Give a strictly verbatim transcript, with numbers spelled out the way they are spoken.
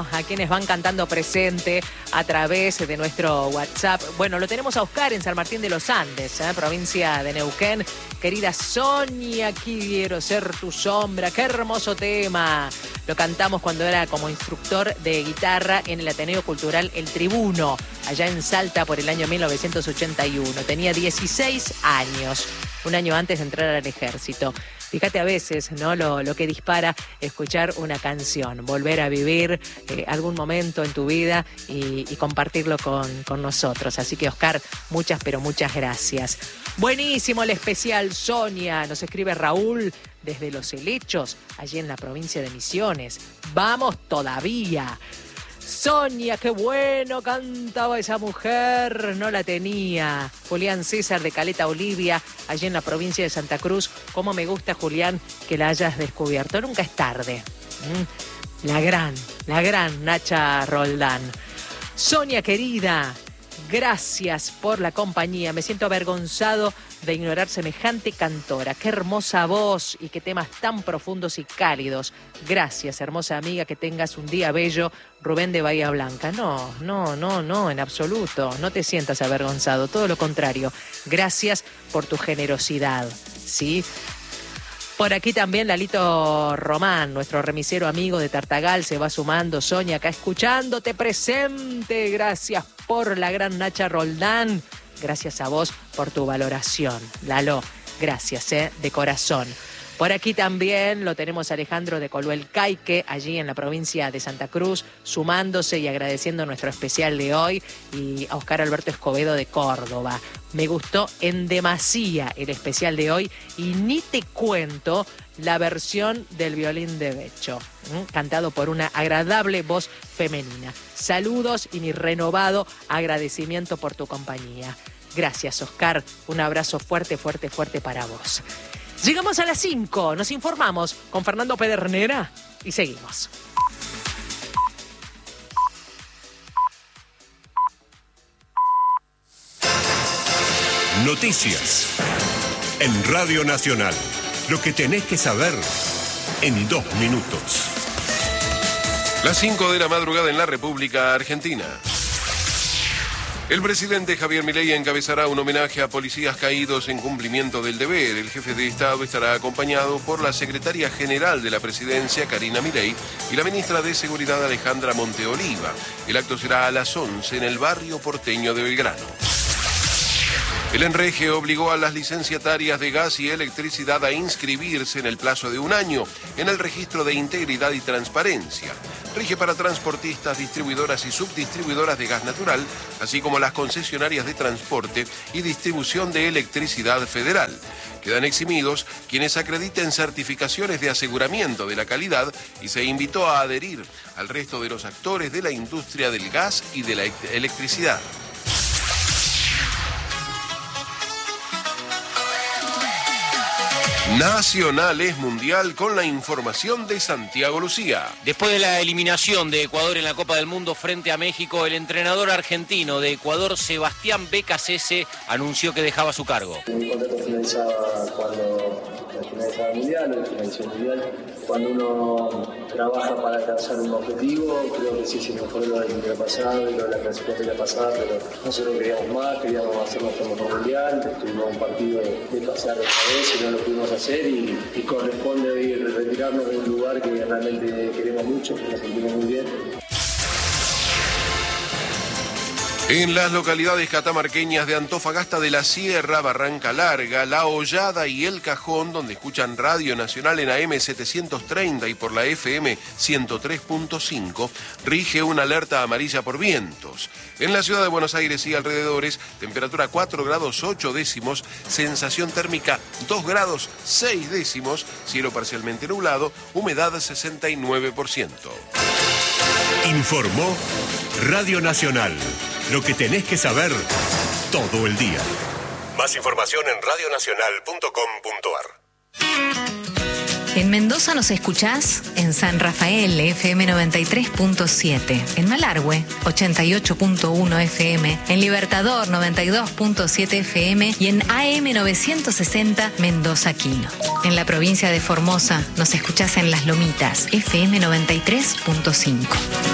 saludo a quienes van cantando presente a través de nuestro WhatsApp. Bueno, lo tenemos a Oscar en San Martín de los Andes, ¿eh? Provincia de Neuquén. Querida Sonia, quiero ser tu sombra. Qué hermoso tema. Lo cantamos cuando era como instructor de guitarra en el Ateneo Cultural El Tribuno, allá en Salta por el año mil novecientos ochenta y uno. Tenía dieciséis años, un año antes de entrar al ejército. Fíjate a veces, ¿no? Lo, lo que dispara escuchar una canción, volver a vivir eh, algún momento en tu vida y, y compartirlo con, con nosotros. Así que, Oscar, muchas, pero muchas gracias. Buenísimo el especial, Sonia. Nos escribe Raúl desde Los Helechos, allí en la provincia de Misiones. ¡Vamos todavía! Sonia, qué bueno cantaba esa mujer, no la tenía. Julián César de Caleta Olivia, allí en la provincia de Santa Cruz. Cómo me gusta, Julián, que la hayas descubierto. Nunca es tarde. ¿Mm? La gran, la gran Nacha Roldán. Sonia, querida, gracias por la compañía. Me siento avergonzado de ignorar semejante cantora. Qué hermosa voz y qué temas tan profundos y cálidos. Gracias, hermosa amiga, que tengas un día bello. Rubén de Bahía Blanca. No, no, no, no, en absoluto. No te sientas avergonzado, todo lo contrario. Gracias por tu generosidad, ¿sí? Por aquí también Lalito Román, nuestro remisero amigo de Tartagal, se va sumando. Sonia, acá escuchándote presente. Gracias por la gran Nacha Roldán. Gracias a vos por tu valoración. Lalo, gracias, ¿eh? De corazón. Por aquí también lo tenemos a Alejandro de Coluel Caique, allí en la provincia de Santa Cruz, sumándose y agradeciendo nuestro especial de hoy, y a Oscar Alberto Escobedo de Córdoba. Me gustó en demasía el especial de hoy y ni te cuento la versión del violín de Becho, ¿eh? Cantado por una agradable voz femenina. Saludos y mi renovado agradecimiento por tu compañía. Gracias, Oscar. Un abrazo fuerte, fuerte, fuerte para vos. Llegamos a las cinco, nos informamos con Fernando Pedernera y seguimos. Noticias en Radio Nacional. Lo que tenés que saber en dos minutos. Las cinco de la madrugada en la República Argentina. El presidente Javier Milei encabezará un homenaje a policías caídos en cumplimiento del deber. El jefe de Estado estará acompañado por la secretaria general de la presidencia, Karina Milei, y la ministra de Seguridad, Alejandra Monteoliva. El acto será a las once en el barrio porteño de Belgrano. El Enrege obligó a las licenciatarias de gas y electricidad a inscribirse en el plazo de un año en el registro de integridad y transparencia. Rige para transportistas, distribuidoras y subdistribuidoras de gas natural, así como las concesionarias de transporte y distribución de electricidad federal. Quedan eximidos quienes acrediten certificaciones de aseguramiento de la calidad y se invitó a adherir al resto de los actores de la industria del gas y de la electricidad. Nacional es mundial con la información de Santiago Lucía. Después de la eliminación de Ecuador en la Copa del Mundo frente a México, el entrenador argentino de Ecuador, Sebastián Becasese, anunció que dejaba su cargo. Mi contrato finalizaba cuando finalizaba el Mundial, finalizó el Mundial. Cuando uno trabaja para alcanzar un objetivo, creo que sí se nos fue lo del Mundial pasado y lo de la clasificatoria pasada, pero nosotros queríamos más, queríamos hacer nuestro mejor Mundial. Tuvimos un partido de, de pasar otra vez y no lo pudimos hacer y, y corresponde hoy retirarnos de un lugar que realmente queremos mucho, que nos sentimos muy bien. En las localidades catamarqueñas de Antofagasta de la Sierra, Barranca Larga, La Hollada y El Cajón, donde escuchan Radio Nacional en A M setecientos treinta y por la F M ciento tres punto cinco, rige una alerta amarilla por vientos. En la ciudad de Buenos Aires y alrededores, temperatura cuatro grados ocho décimos, sensación térmica dos grados seis décimos, cielo parcialmente nublado, humedad sesenta y nueve por ciento. Informó Radio Nacional. Lo que tenés que saber todo el día. Más información en radio nacional punto com punto a r. En Mendoza nos escuchás en San Rafael, F M noventa y tres punto siete. En Malargüe, ochenta y ocho punto uno F M. En Libertador, noventa y dos punto siete F M. Y en A M novecientos sesenta, Mendoza Quino. En la provincia de Formosa nos escuchás en Las Lomitas, F M noventa y tres punto cinco.